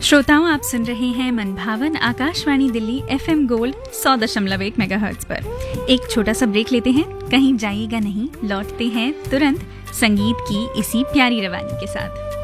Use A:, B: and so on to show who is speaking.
A: श्रोताओं, आप सुन रहे हैं मनभावन Akashvani Delhi FM gold 100.1 megahertz पर। एक छोटा सा ब्रेक लेते हैं, कहीं जाइएगा नहीं, लौटते हैं तुरंत संगीत की इसी प्यारी रवानी के साथ।